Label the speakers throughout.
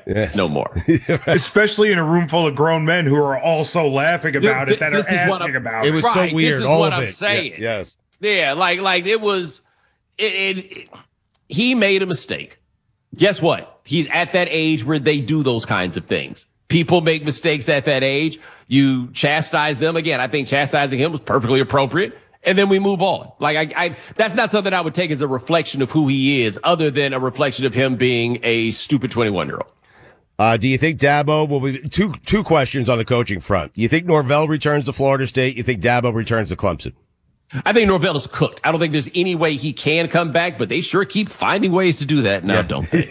Speaker 1: Yes.
Speaker 2: no more.
Speaker 3: Especially in a room full of grown men who are also laughing about it, that are asking about it.
Speaker 1: It was so weird.
Speaker 2: This is
Speaker 1: all
Speaker 2: what
Speaker 1: of
Speaker 2: I'm
Speaker 1: it.
Speaker 2: saying.
Speaker 1: Yeah, yes.
Speaker 2: Yeah, like it was. He made a mistake. Guess what? He's at that age where they do those kinds of things. People make mistakes at that age. You chastise them. Again, I think chastising him was perfectly appropriate. And then we move on. Like, I that's not something I would take as a reflection of who he is, other than a reflection of him being a stupid 21-year-old.
Speaker 1: Do you think Dabo will be two questions on the coaching front? You think Norvell returns to Florida State? You think Dabo returns to Clemson?
Speaker 2: I think Norvell is cooked. I don't think there's any way he can come back, but they sure keep finding ways to do that now, don't they?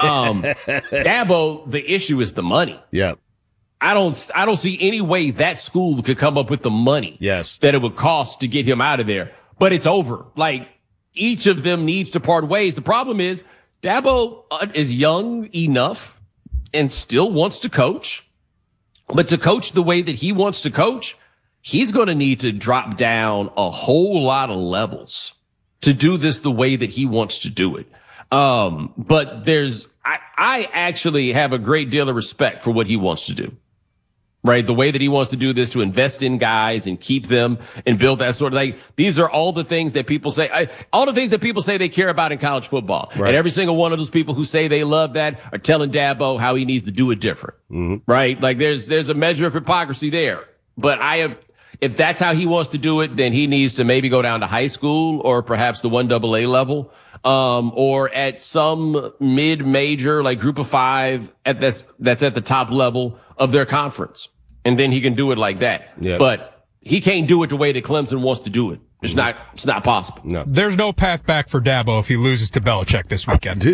Speaker 2: Dabo, the issue is the money.
Speaker 1: Yeah.
Speaker 2: I don't see any way that school could come up with the money that it would cost to get him out of there. But it's over. Like, each of them needs to part ways. The problem is Dabo is young enough and still wants to coach. But to coach the way that he wants to coach, he's going to need to drop down a whole lot of levels to do this the way that he wants to do it. But I actually have a great deal of respect for what he wants to do. Right. The way that he wants to do this, to invest in guys and keep them and build that sort of, like, these are all the things that people say, all the things that people say they care about in college football. Right. And every single one of those people who say they love that are telling Dabo how he needs to do it different. Mm-hmm. Right. Like, there's a measure of hypocrisy there. But if that's how he wants to do it, then he needs to maybe go down to high school or perhaps the 1AA level, or at some mid-major, like Group of Five that's at the top level of their conference. And then he can do it like that. Yep. But he can't do it the way that Clemson wants to do it. It's not possible.
Speaker 4: No. There's no path back for Dabo if he loses to Belichick this weekend.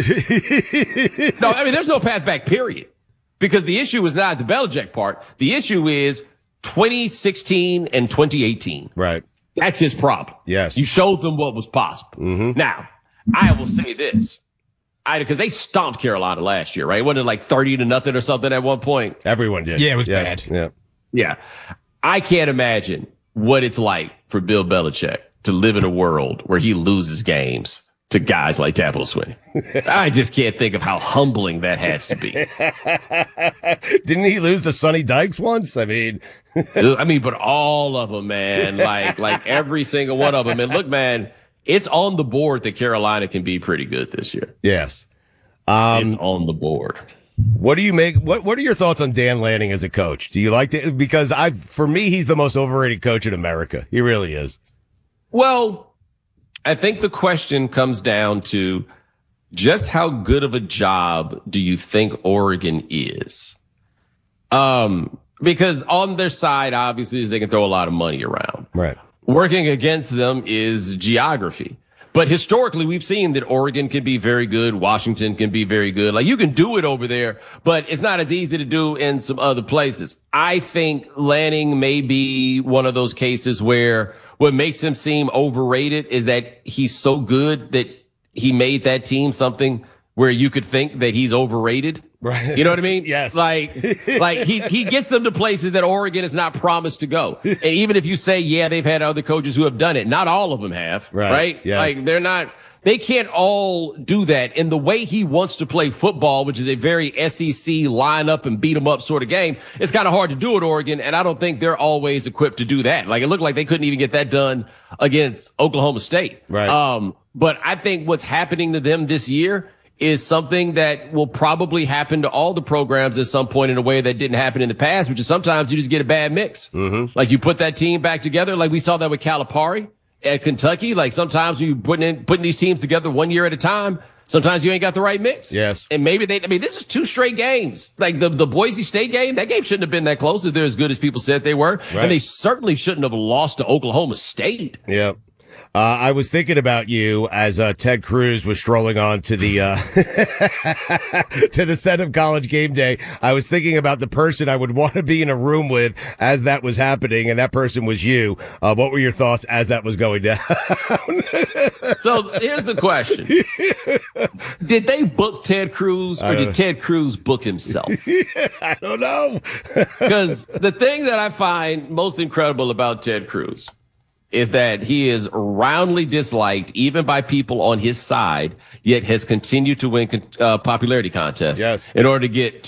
Speaker 2: No, I mean, there's no path back, period. Because the issue is not the Belichick part. The issue is 2016 and 2018.
Speaker 1: Right.
Speaker 2: That's his problem.
Speaker 1: Yes.
Speaker 2: You showed them what was possible. Mm-hmm. Now, I will say this. Because they stomped Carolina last year, right? Wasn't it like 30-0 or something at one point?
Speaker 1: Everyone did.
Speaker 4: Yeah, it was bad.
Speaker 1: Yeah.
Speaker 2: I can't imagine what it's like for Bill Belichick to live in a world where he loses games to guys like Dabo Swinney. I just can't think of how humbling that has to be.
Speaker 1: Didn't he lose to Sonny Dykes once? I mean,
Speaker 2: but all of them, man, like every single one of them. And look, man, it's on the board that Carolina can be pretty good this year.
Speaker 1: Yes.
Speaker 2: It's on the board.
Speaker 1: What do you make? What are your thoughts on Dan Lanning as a coach? Do you like it? Because for me, he's the most overrated coach in America. He really is.
Speaker 2: Well, I think the question comes down to just how good of a job do you think Oregon is? Because on their side, obviously, is they can throw a lot of money around.
Speaker 1: Right.
Speaker 2: Working against them is geography. But historically, we've seen that Oregon can be very good. Washington can be very good. Like, you can do it over there, but it's not as easy to do in some other places. I think Lanning may be one of those cases where what makes him seem overrated is that he's so good that he made that team something where you could think that he's overrated.
Speaker 1: Right.
Speaker 2: You know what I mean?
Speaker 1: Yes.
Speaker 2: Like he gets them to places that Oregon is not promised to go. And even if you say, yeah, they've had other coaches who have done it, not all of them have. Right?
Speaker 1: Yes.
Speaker 2: Like, they can't all do that. And the way he wants to play football, which is a very SEC line up and beat them up sort of game, it's kind of hard to do at Oregon. And I don't think they're always equipped to do that. Like, it looked like they couldn't even get that done against Oklahoma State.
Speaker 1: Right.
Speaker 2: But I think what's happening to them this year is something that will probably happen to all the programs at some point in a way that didn't happen in the past, which is sometimes you just get a bad mix.
Speaker 1: Mm-hmm.
Speaker 2: Like, you put that team back together. Like, we saw that with Calipari at Kentucky. Like, sometimes you putting these teams together 1 year at a time. Sometimes you ain't got the right mix.
Speaker 1: Yes.
Speaker 2: And maybe this is 2 straight games. Like the Boise State game, that game shouldn't have been that close if they're as good as people said they were. Right. And they certainly shouldn't have lost to Oklahoma State.
Speaker 1: Yeah. I was thinking about you as Ted Cruz was strolling on to the to the set of College Game Day. I was thinking about the person I would want to be in a room with as that was happening, and that person was you. What were your thoughts as that was going down?
Speaker 2: So here's the question. Did they book Ted Cruz, or did Ted Cruz book himself?
Speaker 1: I don't know.
Speaker 2: Because the thing that I find most incredible about Ted Cruz is that he is roundly disliked even by people on his side, yet has continued to win popularity contests in order to get